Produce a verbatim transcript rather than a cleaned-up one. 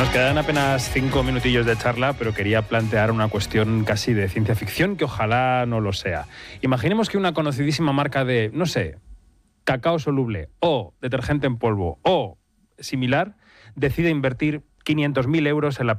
Nos quedan apenas cinco minutillos de charla, pero quería plantear una cuestión casi de ciencia ficción que ojalá no lo sea. Imaginemos que una conocidísima marca de, no sé, cacao soluble o detergente en polvo o similar decide invertir quinientos mil euros en la